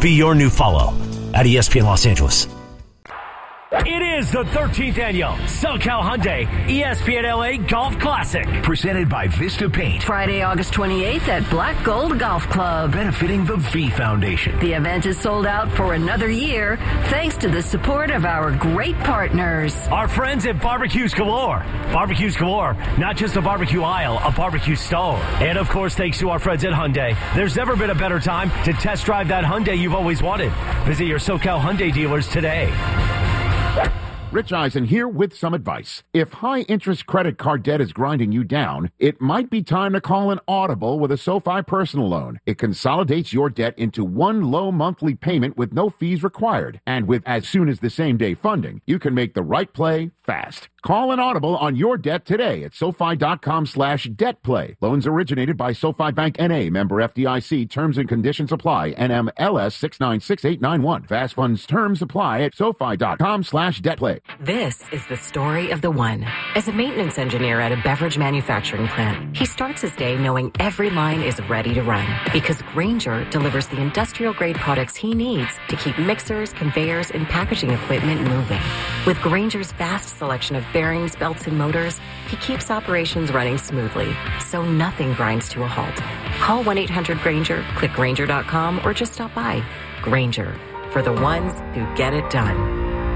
Be your new follow at ESPN Los Angeles. It is the 13th annual SoCal Hyundai ESPN LA Golf Classic. Presented by Vista Paint. Friday, August 28th at Black Gold Golf Club. Benefiting the V Foundation. The event is sold out for another year thanks to the support of our great partners. Our friends at Barbecues Galore. Barbecues Galore, not just a barbecue aisle, a barbecue stove. And of course, thanks to our friends at Hyundai. There's never been a better time to test drive that Hyundai you've always wanted. Visit your SoCal Hyundai dealers today. Rich Eisen here with some advice. If high-interest credit card debt is grinding you down, it might be time to call an audible with a SoFi personal loan. It consolidates your debt into one low monthly payment with no fees required. And with as soon as the same-day funding, you can make the right play fast. Call an audible on your debt today at SoFi.com/debtplay. Loans originated by SoFi Bank N.A., member FDIC. Terms and conditions apply. NMLS 696891. Fast funds terms apply at SoFi.com/debtplay. This is the story of the one. As a maintenance engineer at a beverage manufacturing plant, he starts his day knowing every line is ready to run because Grainger delivers the industrial-grade products he needs to keep mixers, conveyors, and packaging equipment moving. With Grainger's vast selection of bearings, belts, and motors, he keeps operations running smoothly, so nothing grinds to a halt. Call 1-800-GRAINGER, click Grainger.com, or just stop by. Grainger, for the ones who get it done.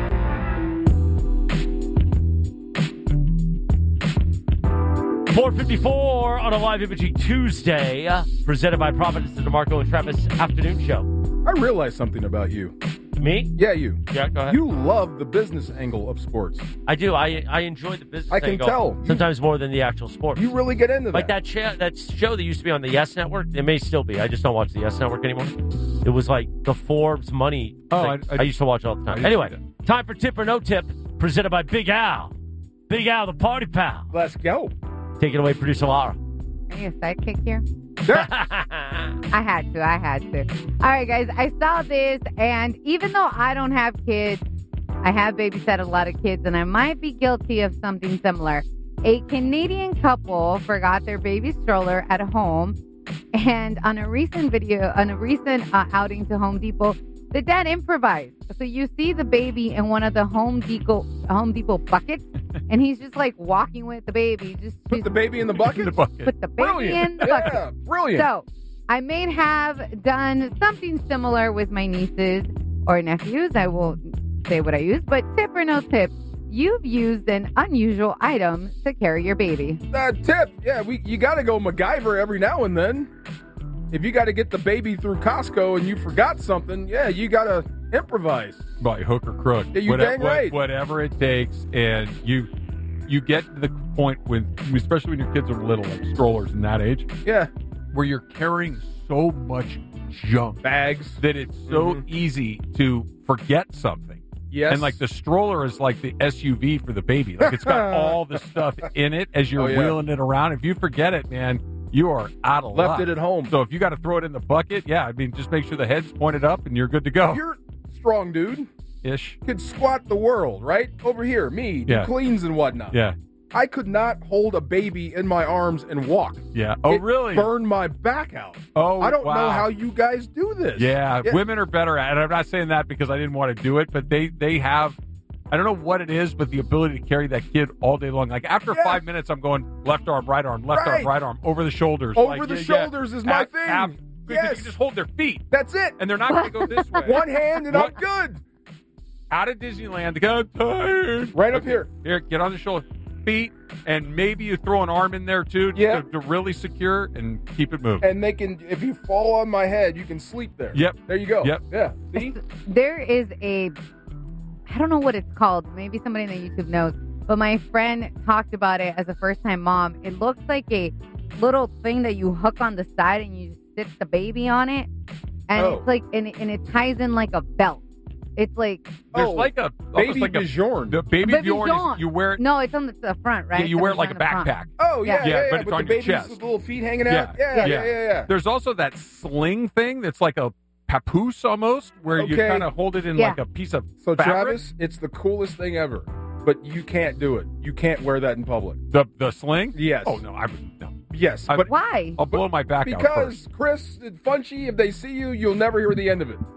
4:54 on a live imaging Tuesday, presented by Providence and DeMarco and Travis Afternoon Show. I realized something about you. Me? Yeah, you. Yeah, go ahead. You love the business angle of sports. I do. I enjoy the business I can angle tell. sometimes more than the actual sport. You really get into like that. that show that used to be on the Yes Network. It may still be. I just don't watch the Yes Network anymore. It was like the Forbes Money thing. I used to watch it all the time. Anyway, time for Tip or No Tip, presented by Big Al. Big Al, the party pal. Let's go. Take it away, producer Laura. Are you a sidekick here? Yeah. I had to. All right, guys, I saw this, and even though I don't have kids, I have babysat a lot of kids, and I might be guilty of something similar. A Canadian couple forgot their baby stroller at home, and on a recent outing to Home Depot, the dad improvised. So you see the baby in one of the Home Depot buckets, and he's just like walking with the baby. Put the baby in the bucket? Put the baby in the bucket. Yeah, brilliant. So I may have done something similar with my nieces or nephews. I will say what I use, but tip or no tip, you've used an unusual item to carry your baby. Tip, yeah, you got to go MacGyver every now and then. If you got to get the baby through Costco and you forgot something, yeah, you got to improvise. By hook or crook. Yeah, you dang right. Whatever it takes, and you get to the point especially when your kids are little, like strollers in that age, yeah, where you're carrying so much junk, bags, that it's so easy to forget something. Yes. And like the stroller is like the SUV for the baby. Like it's got all the stuff in it as you're wheeling it around. If you forget it, man, you are out of luck. Left it at home. So if you got to throw it in the bucket, just make sure the head's pointed up and you're good to go. You're strong, dude. Ish. Could squat the world, right? Over here, me, do cleans and whatnot. Yeah. I could not hold a baby in my arms and walk. Yeah. Oh, really? Burned my back out. Oh, I don't know how you guys do this. Yeah, women are better at it. I'm not saying that because I didn't want to do it, but they have, I don't know what it is, but the ability to carry that kid all day long. Like after 5 minutes, I'm going left arm, right arm, left arm, right arm, over the shoulders. Over the shoulders is my thing. Because you can just hold their feet. That's it. And they're not going to go this way. One hand and I'm good. Out of Disneyland, I'm tired. Right up here. Here, get on the shoulder. Feet, and maybe you throw an arm in there too to really secure and keep it moving. And they can, if you fall on my head, you can sleep there. Yep. There you go. Yep. Yeah. See? There is I don't know what it's called. Maybe somebody on YouTube knows. But my friend talked about it as a first-time mom. It looks like a little thing that you hook on the side and you just sit the baby on it. And it's like, and it ties in like a belt. It's like there's like a baby Bjorn. The baby Bjorn is you wear it. No, it's on the front, right? Yeah, you wear it like a backpack. Oh yeah, but it's on your chest. With the little feet hanging out. Yeah. There's also that sling thing that's like a papoose almost, where you kind of hold it in like a piece of fabric. Travis, it's the coolest thing ever, but you can't do it. You can't wear that in public. The sling? Yes. Oh no, I would no. Yes, but why? I'll blow my back out because Chris and Funchy, if they see you, you'll never hear the end of it.